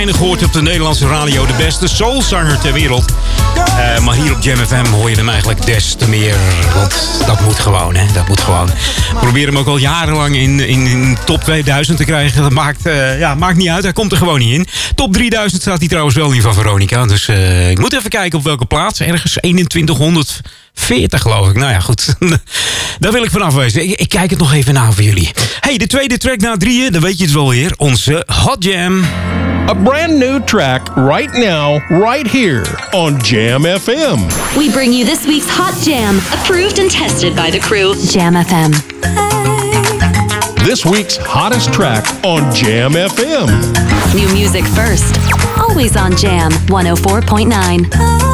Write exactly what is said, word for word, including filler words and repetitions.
Gehoord op de Nederlandse radio, de beste soulzanger ter wereld. Uh, maar hier op Jam F M hoor je hem eigenlijk des te meer. Want dat moet gewoon, hè. Dat moet gewoon. We proberen hem ook al jarenlang in, in, in top tweeduizend te krijgen. Dat maakt, uh, ja, maakt niet uit, hij komt er gewoon niet in. Top drieduizend staat hij trouwens wel in van Veronica. Dus uh, ik moet even kijken op welke plaats. Ergens eenentwintighonderdveertig geloof ik. Nou ja, goed. Daar wil ik vanaf wezen. Ik, ik kijk het nog even na voor jullie. Hey, de tweede track na drieën, dan weet je het wel weer. Onze Hot Jam. A brand new track right now, right here on Jam F M. We bring you this week's Hot Jam, approved and tested by the crew. Jam F M. This week's hottest track on Jam F M. New music first, always on Jam one oh four point nine.